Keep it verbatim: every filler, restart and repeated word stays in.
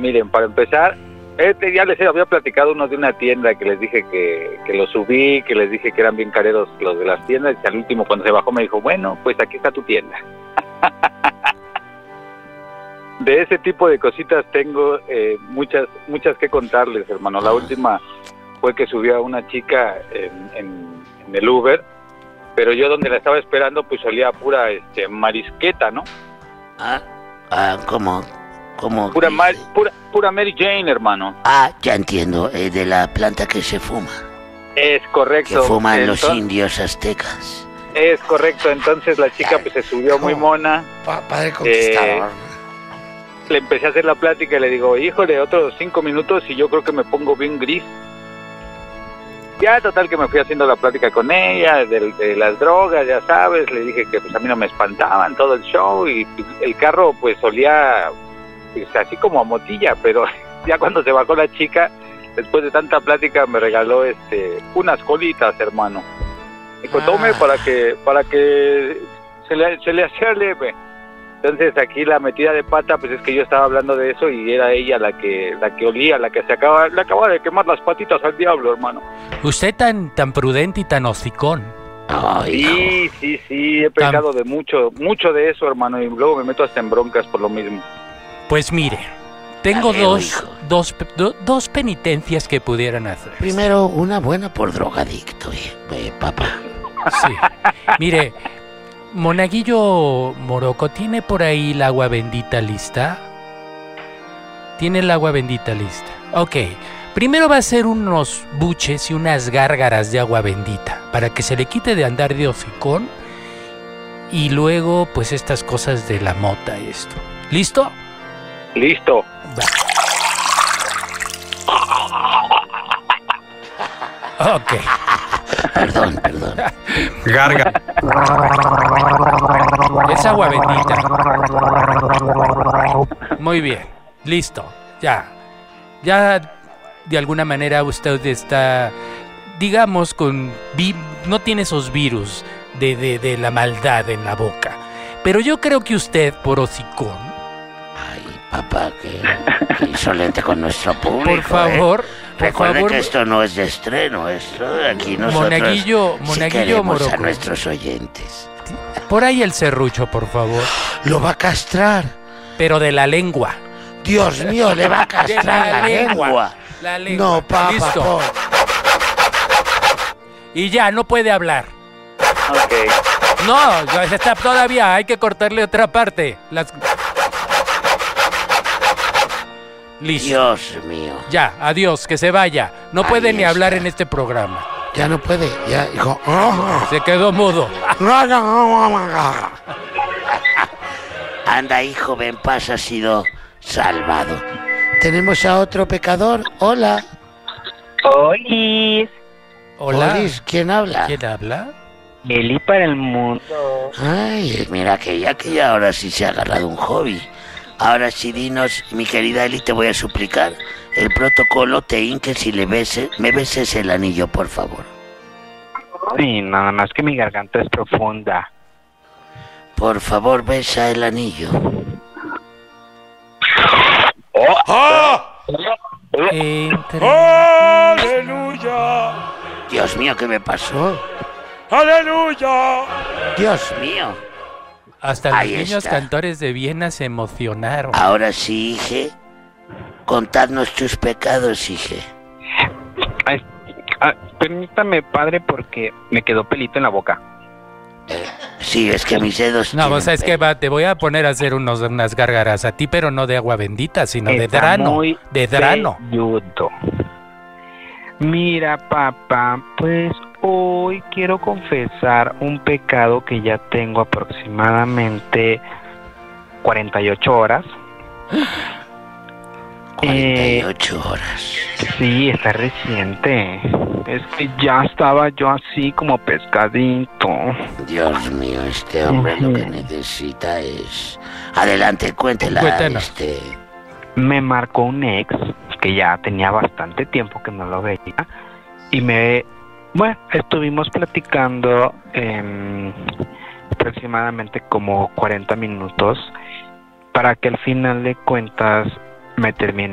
miren, para empezar, este, ya les había platicado uno de una tienda que les dije que, que los subí, que les dije que eran bien careros los de las tiendas, y al último cuando se bajó me dijo, bueno, pues aquí está tu tienda. De ese tipo de cositas tengo eh, muchas muchas que contarles, hermano. La última fue que subió a una chica en, en, en el Uber, pero yo donde la estaba esperando pues olía pura este, marisqueta, ¿no? Ah, ah ¿cómo? ¿Cómo? Pura, Mar, pura, pura Mary Jane, hermano. Ah, ya entiendo, eh, de la planta que se fuma. Es correcto. Que fuman entonces, los indios aztecas. Es correcto, entonces la chica pues se subió muy mona. Pa padre conquistador. Eh, le empecé a hacer la plática y le digo, híjole, otros cinco minutos y yo creo que me pongo bien gris. Ya, total, que me fui haciendo la plática con ella, de, de las drogas, ya sabes, le dije que pues a mí no me espantaban todo el show, y el carro pues olía pues, así como a motilla, pero ya cuando se bajó la chica, después de tanta plática, me regaló este unas colitas, hermano. Dijo, ah. tome para que para que se le, se le hacía leve. Entonces aquí la metida de pata pues es que yo estaba hablando de eso y era ella la que la que olía, la que se acaba, le acababa de quemar las patitas al diablo, hermano. Usted tan tan prudente y tan hocicón. Ay, sí, no. sí, sí, he pecado tan... de mucho, mucho de eso, hermano, y luego me meto hasta en broncas por lo mismo. Pues mire, tengo Dale, dos, dos, do, dos penitencias que pudieran hacer. Primero, una buena por drogadicto, eh, papá. Sí, mire... Monaguillo Moroco, ¿tiene por ahí el agua bendita lista? ¿Tiene el agua bendita lista? Ok, primero va a ser unos buches y unas gárgaras de agua bendita para que se le quite de andar de hocicón, y luego pues estas cosas de la mota y esto. ¿Listo? Listo. Va. Ok. Perdón, perdón. Garga. Es agua bendita. Muy bien, listo. Ya. Ya de alguna manera usted está, digamos, con vi- no tiene esos virus de, de, de la maldad en la boca. Pero yo creo que usted, por hocicón. Ay, papá, qué, qué insolente con nuestro público. Por favor. ¿eh? Por Recuerde favor, que esto no es de estreno, esto aquí nosotros Monaguillo, sí Monaguillo queremos Moroco. a nuestros oyentes. Por ahí el serrucho, por favor. Lo va a castrar. Pero de la lengua. Dios mío, le va a castrar la la, lengua. lengua. La lengua. No, papá. Listo. Por... Y ya, no puede hablar. Ok. No, ya está todavía, hay que cortarle otra parte. Las... Listo. Dios mío. Ya, adiós, que se vaya. No Ahí puede ni está. hablar en este programa. Ya no puede, ya dijo. Oh. Se quedó mudo. Anda, hijo, ven, paz, has sido salvado. Tenemos a otro pecador. Hola. Olis. Hola. Olis, ¿quién habla? ¿Quién habla? Eli para el mundo. Ay, mira que ya que ya ahora sí se ha agarrado un hobby. Ahora sí, dinos, mi querida Eli, te voy a suplicar el protocolo, te hinques y le beses, me beses el anillo, por favor. Sí, nada más que mi garganta es profunda. Por favor, besa el anillo. Oh. ¡Ah! Entre... ¡Aleluya! Dios mío, ¿qué me pasó? ¡Aleluya! Dios mío. Hasta los Ahí niños está. cantores de Viena se emocionaron. Ahora sí, hije, contadnos tus pecados, hije. Ay, ah, permítame, padre, porque me quedó pelito en la boca. Eh, sí, es que mis dedos No, tienen vos sabes pelo. que va, te voy a poner a hacer unos, unas gárgaras a ti, pero no de agua bendita, sino de Está drano. muy De drano. velludo. Mira, papá, pues hoy quiero confesar un pecado que ya tengo aproximadamente cuarenta y ocho horas. cuarenta y ocho horas. Sí, está reciente. Es que ya estaba yo así como pescadito. Dios mío, este hombre lo que Ujú. necesita es... Adelante, cuéntela. Cuéntanos. Este... Me marcó un ex que ya tenía bastante tiempo que no lo veía y me... Bueno, estuvimos platicando eh, aproximadamente como cuarenta minutos para que al final de cuentas me terminara